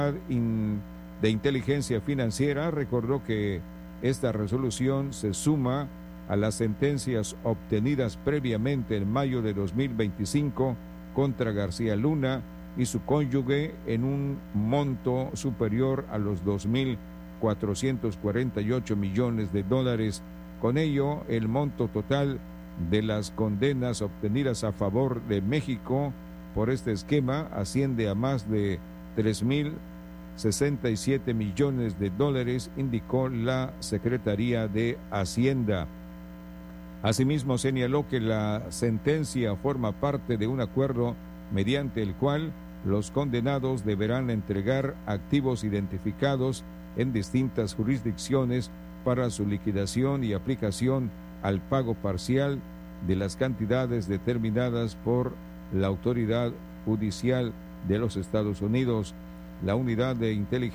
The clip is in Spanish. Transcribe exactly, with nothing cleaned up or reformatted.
de Inteligencia Financiera recordó que esta resolución se suma a las sentencias obtenidas previamente en mayo de dos mil veinticinco contra García Luna y su cónyuge en un monto superior a los dos mil cuatrocientos cuarenta y ocho millones de dólares. Con ello, el monto total de las condenas obtenidas a favor de México por este esquema asciende a más de tres mil sesenta y siete millones de dólares, indicó la Secretaría de Hacienda. Asimismo, señaló que la sentencia forma parte de un acuerdo mediante el cual los condenados deberán entregar activos identificados en distintas jurisdicciones para su liquidación y aplicación al pago parcial de las cantidades determinadas por la autoridad judicial de los Estados Unidos. La unidad de inteligencia